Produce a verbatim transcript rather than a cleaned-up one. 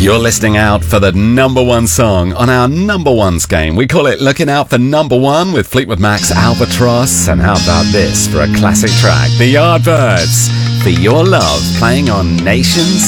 You're listening out for the number one song on our number ones game. We call it Looking Out for Number One with Fleetwood Mac's Albatross. And how about this for a classic track? The Yardbirds, For Your Love, playing on Nation